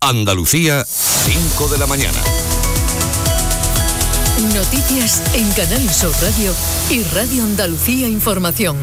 Andalucía, 5 de la mañana. Noticias en Canal Sur Radio y Radio Andalucía Información.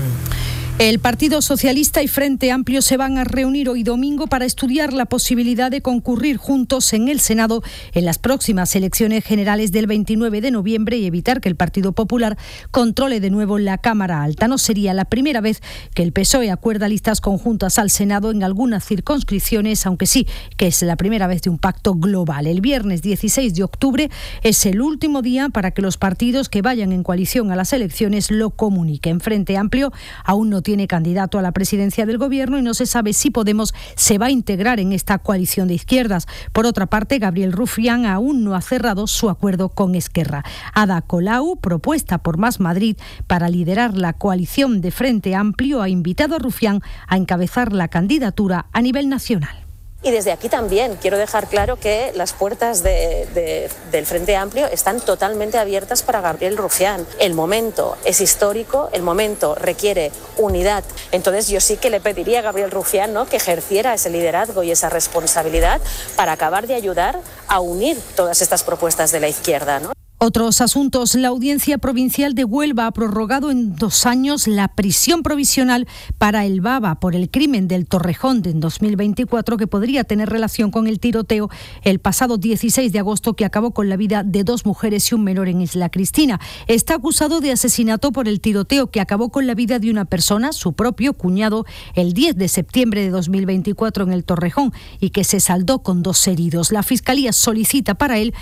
El Partido Socialista y Frente Amplio se van a reunir hoy domingo para estudiar la posibilidad de concurrir juntos en el Senado en las próximas elecciones generales del 29 de noviembre y evitar que el Partido Popular controle de nuevo la Cámara Alta. No sería la primera vez que el PSOE acuerda listas conjuntas al Senado en algunas circunscripciones, aunque sí que es la primera vez de un pacto global. El viernes 16 de octubre es el último día para que los partidos que vayan en coalición a las elecciones lo comuniquen. Frente Amplio aún no tiene candidato a la presidencia del Gobierno y no se sabe si Podemos se va a integrar en esta coalición de izquierdas. Por otra parte, Gabriel Rufián aún no ha cerrado su acuerdo con Esquerra. Ada Colau, propuesta por Más Madrid para liderar la coalición de Frente Amplio, ha invitado a Rufián a encabezar la candidatura a nivel nacional. Y desde aquí también quiero dejar claro que las puertas del Frente Amplio están totalmente abiertas para Gabriel Rufián. El momento es histórico, el momento requiere unidad. Entonces yo sí que le pediría a Gabriel Rufián, ¿no?, que ejerciera ese liderazgo y esa responsabilidad para acabar de ayudar a unir todas estas propuestas de la izquierda, ¿no? Otros asuntos. La Audiencia Provincial de Huelva ha prorrogado en 2 años la prisión provisional para el Baba por el crimen del Torrejón en 2024, que podría tener relación con el tiroteo el pasado 16 de agosto que acabó con la vida de 2 mujeres y un menor en Isla Cristina. Está acusado de asesinato por el tiroteo que acabó con la vida de una persona, su propio cuñado, el 10 de septiembre de 2024 en el Torrejón y que se saldó con 2 heridos. La Fiscalía solicita para él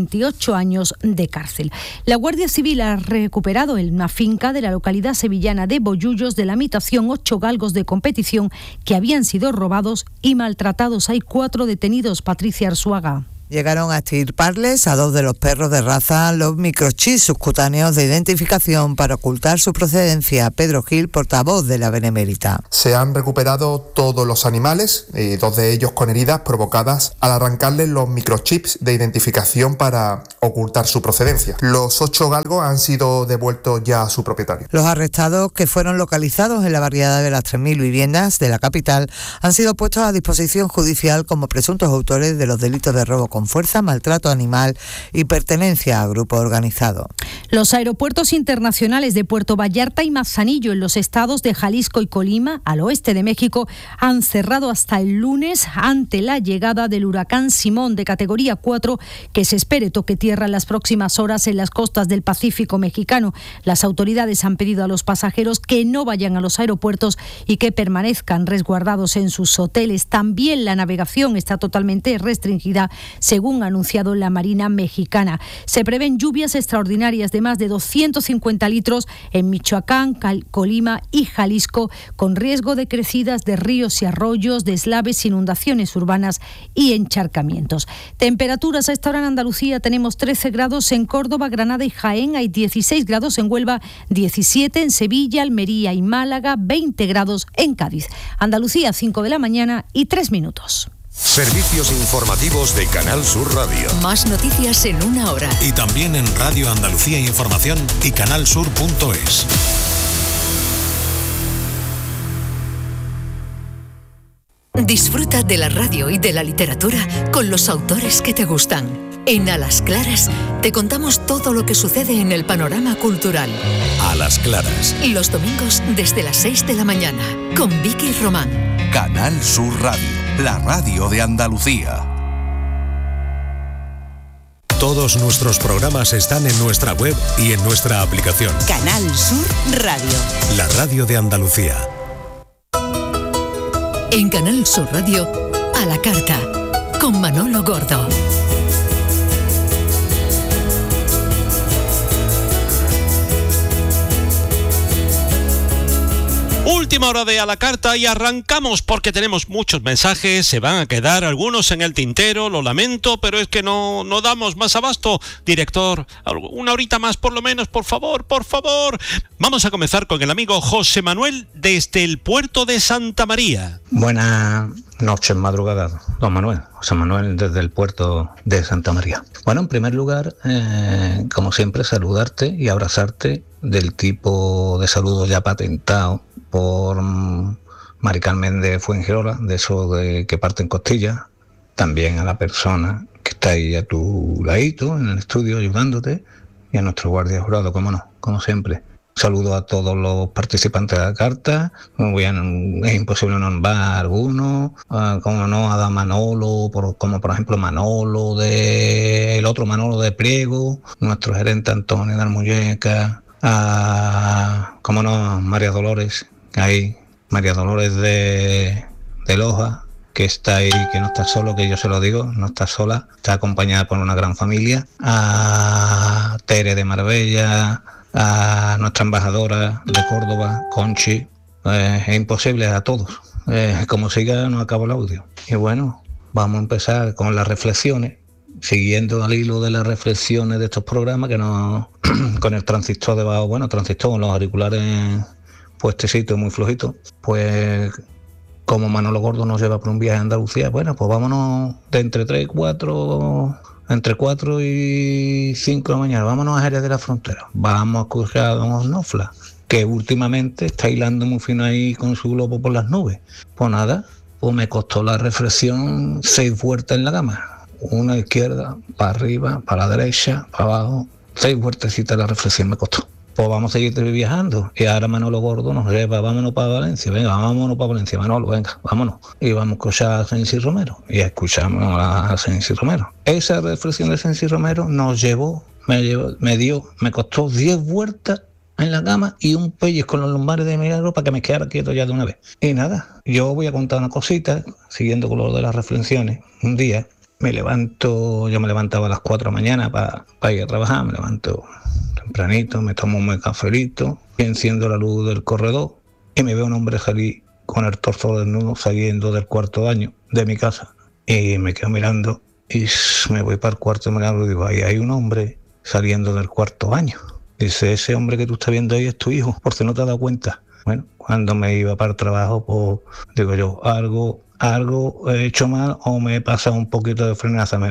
28 años de cárcel. La Guardia Civil ha recuperado en una finca de la localidad sevillana de Bollullos de la habitación 8 galgos de competición que habían sido robados y maltratados. Hay 4 detenidos. Patricia Arzuaga. Llegaron a extirparles a 2 de los perros de raza los microchips subcutáneos de identificación para ocultar su procedencia. Pedro Gil, portavoz de la Benemérita. Se han recuperado todos los animales, 2 de ellos con heridas provocadas al arrancarles los microchips de identificación para ocultar su procedencia. Los 8 galgos han sido devueltos ya a su propietario. Los arrestados, que fueron localizados en la barriada de las 3.000 viviendas de la capital, han sido puestos a disposición judicial como presuntos autores de los delitos de robo con fuerza, maltrato animal y pertenencia a grupo organizado. Los aeropuertos internacionales de Puerto Vallarta y Manzanillo en los estados de Jalisco y Colima, al oeste de México, han cerrado hasta el lunes ante la llegada del huracán Simón de categoría 4 que se espere toque tierra en las próximas horas en las costas del Pacífico mexicano. Las autoridades han pedido a los pasajeros que no vayan a los aeropuertos y que permanezcan resguardados en sus hoteles. También la navegación está totalmente restringida, según ha anunciado la Marina mexicana. Se prevén lluvias extraordinarias de más de 250 litros en Michoacán, Colima y Jalisco, con riesgo de crecidas de ríos y arroyos, deslaves, inundaciones urbanas y encharcamientos. Temperaturas a esta hora en Andalucía: tenemos 13 grados en Córdoba, Granada y Jaén, hay 16 grados en Huelva, 17 en Sevilla, Almería y Málaga, 20 grados en Cádiz. Andalucía, 5 de la mañana y 3 minutos. Servicios informativos de Canal Sur Radio. Más noticias en 1 hora. Y también en Radio Andalucía Información y canalsur.es. Disfruta de la radio y de la literatura con los autores que te gustan. En A las Claras te contamos todo lo que sucede en el panorama cultural. A las Claras. Los domingos desde las 6 de la mañana con Vicky Román. Canal Sur Radio, la radio de Andalucía. Todos nuestros programas están en nuestra web y en nuestra aplicación. Canal Sur Radio. La radio de Andalucía. En Canal Sur Radio, A la Carta, con Manolo Gordo. Última hora de A la Carta y arrancamos porque tenemos muchos mensajes, se van a quedar algunos en el tintero, lo lamento, pero es que no damos más abasto. Director, 1 horita más por lo menos, por favor. Vamos a comenzar con el amigo José Manuel desde el puerto de Santa María. Buenas noches, madrugada, don Manuel. José Manuel desde el puerto de Santa María. Bueno, en primer lugar, como siempre, saludarte y abrazarte del tipo de saludo ya patentado por Mari Carmen de Fuengirola, de eso de que parten costillas, también a la persona que está ahí a tu ladito en el estudio ayudándote y a nuestro guardia jurado, como no, como siempre. Saludo a todos los participantes de la carta. Es imposible nombrar algunos, como no, a Manolo, como por ejemplo Manolo el otro Manolo de Priego, nuestro gerente Antonio de Almuñeca, como no, María Dolores, ahí, María Dolores de Loja, que está ahí, que no está solo, que yo se lo digo, no está sola, está acompañada por una gran familia, a Tere de Marbella, a nuestra embajadora de Córdoba, Conchi, es imposible, a todos. Como siga, no acabo el audio. Y bueno, vamos a empezar con las reflexiones, siguiendo al hilo de las reflexiones de estos programas, que no con el transistor debajo, con los auriculares puestecitos muy flojitos, pues como Manolo Gordo nos lleva por un viaje a Andalucía, bueno, pues vámonos de entre 4 y 5 de la mañana, vámonos a Jerez de la Frontera, vamos a escuchar a Don Osnofla, que últimamente está hilando muy fino ahí con su globo por las nubes. Pues nada, pues me costó la reflexión 6 vueltas en la cama, una izquierda, para arriba, para la derecha, para abajo, 6 vueltecitas la reflexión me costó. Pues vamos a seguir viajando. Y ahora Manolo Gordo nos lleva, vámonos para Valencia, venga, vámonos para Valencia, Manolo, venga, vámonos. Y vamos a escuchar a Sensi Romero. Y escuchamos a Sensi Romero. Esa reflexión de Sensi Romero me costó 10 vueltas en la cama y un pellizco con los lumbares de milagro para que me quedara quieto ya de una vez. Y nada, yo voy a contar una cosita, siguiendo con lo de las reflexiones. Un día yo me levantaba a las 4 de la mañana para ir a trabajar, me levanto tempranito, me tomo un cafelito, y enciendo la luz del corredor y me veo un hombre salir con el torso desnudo saliendo del cuarto baño de mi casa. Y me quedo mirando y me voy para el cuarto y me digo, ahí hay un hombre saliendo del cuarto baño. Dice, ese hombre que tú estás viendo ahí es tu hijo, por si no te has dado cuenta. Bueno, cuando me iba para el trabajo, pues digo yo, algo he hecho mal o me he pasado un poquito de frenada,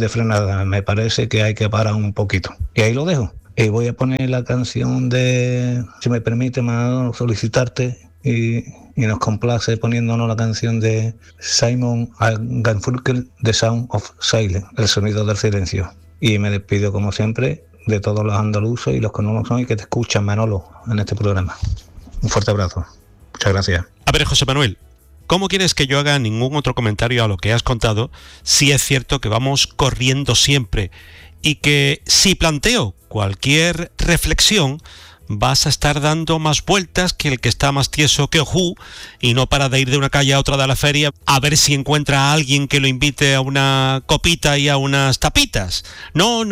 me parece que hay que parar un poquito. Y ahí lo dejo. Y voy a poner la canción de, si me permite, Manolo, solicitarte, y nos complace poniéndonos la canción de Simon & Garfunkel, The Sound of Silence, el sonido del silencio. Y me despido como siempre de todos los andaluces y los que no lo son y que te escuchan, Manolo, en este programa. Un fuerte abrazo. Muchas gracias. A ver, José Manuel, ¿cómo quieres que yo haga ningún otro comentario a lo que has contado si es cierto que vamos corriendo siempre y que si planteo cualquier reflexión vas a estar dando más vueltas que el que está más tieso que ojú y no para de ir de una calle a otra de la feria a ver si encuentra a alguien que lo invite a una copita y a unas tapitas? No.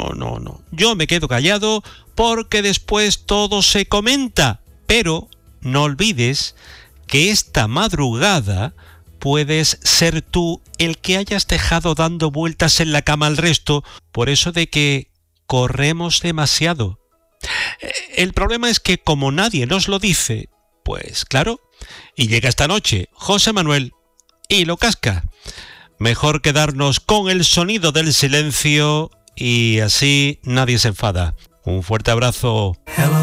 Yo me quedo callado porque después todo se comenta. Pero no olvides que esta madrugada puedes ser tú el que hayas dejado dando vueltas en la cama al resto por eso de que corremos demasiado. El problema es que como nadie nos lo dice, pues claro, y llega esta noche José Manuel y lo casca. Mejor quedarnos con el sonido del silencio y así nadie se enfada. Un fuerte abrazo.